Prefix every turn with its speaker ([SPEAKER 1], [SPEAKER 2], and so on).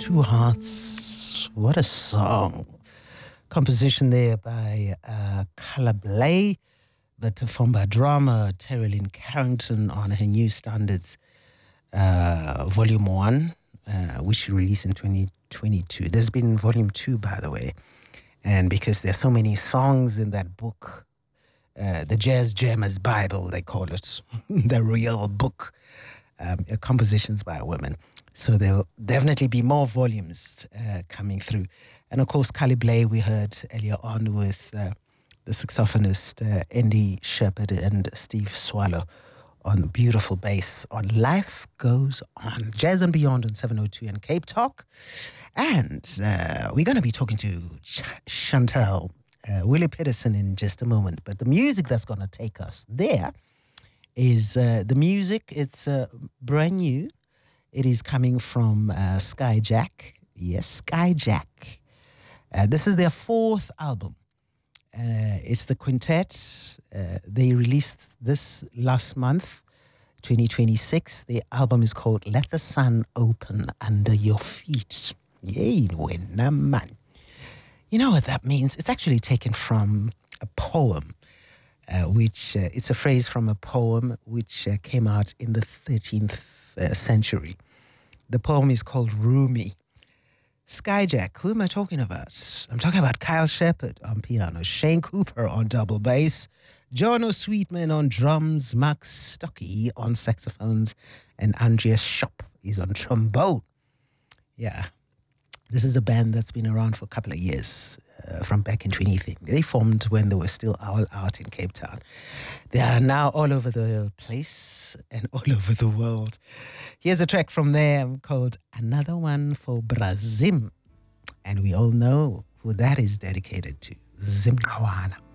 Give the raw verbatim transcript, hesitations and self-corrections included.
[SPEAKER 1] Two Hearts. What a song. Composition there by uh, Caleb, but performed by drama Terry Lynn Carrington on her New Standards uh, Volume one, uh, which she released in twenty twenty-two. There's been Volume two, by the way. And because there's so many songs in that book, uh, the Jazz Jammers Bible, they call it, the real book, um, compositions by women. So there'll definitely be more volumes uh, coming through. And of course, Caleb Blay, we heard earlier on with uh, the saxophonist uh, Andy Shepherd and Steve Swallow on beautiful bass on Life Goes On. Jazz and Beyond on seven oh two and Cape Talk. And uh, we're going to be talking to Ch- Chantel uh, Willie Peterson in just a moment. But the music that's going to take us there is uh, the music. It's uh, brand new. It is coming from uh, Skyjack. Yes, Skyjack. Uh, this is their fourth album. Uh, it's the quintet. Uh, they released this last month, twenty twenty-six. The album is called Let the Sun Open Under Your Feet. Yay, wena man. You know what that means? It's actually taken from a poem, uh, which uh, it's a phrase from a poem which uh, came out in the thirteenth uh, century. The poem is called Rumi. Skyjack, who am I talking about? I'm talking about Kyle Shepherd on piano, Shane Cooper on double bass, John O'Sweetman on drums, Mark Stockey on saxophones, and Andreas Schopp is on trombone. Yeah, this is a band that's been around for a couple of years, uh, from back in twenty fifteen. They formed when they were still all out in Cape Town. They are now all over the place and all over the world. Here's a track from them called Another One for Brazim. And we all know who that is dedicated to. Zimkawana.